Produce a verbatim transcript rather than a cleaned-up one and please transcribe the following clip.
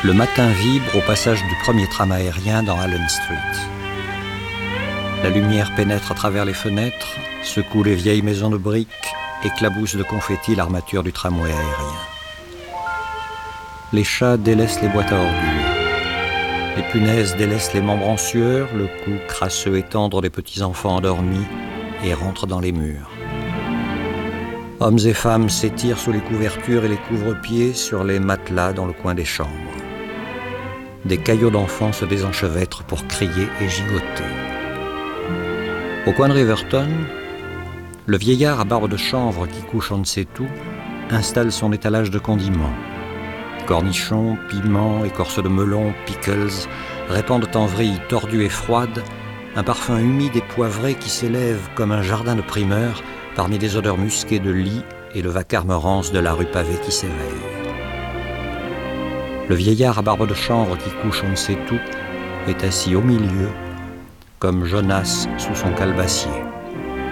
Le matin vibre au passage du premier tram aérien dans Allen Street. La lumière pénètre à travers les fenêtres, secoue les vieilles maisons de briques, éclabousse de confettis l'armature du tramway aérien. Les chats délaissent les boîtes à ordures. Les punaises délaissent les membres en sueur, le cou crasseux et tendre des petits-enfants endormis et rentrent dans les murs. Hommes et femmes s'étirent sous les couvertures et les couvre-pieds sur les matelas dans le coin des chambres. Des caillots d'enfants se désenchevêtrent pour crier et gigoter. Au coin de Riverton, le vieillard à barbe de chanvre qui couche on ne sait où installe son étalage de condiments. Cornichons, piments, écorces de melon, pickles répandent en vrille tordue et froide un parfum humide et poivré qui s'élève comme un jardin de primeurs parmi les odeurs musquées de lit et le vacarme rance de la rue pavée qui s'éveille. Le vieillard à barbe de chanvre qui couche on ne sait où est assis au milieu, comme Jonas sous son calebassier.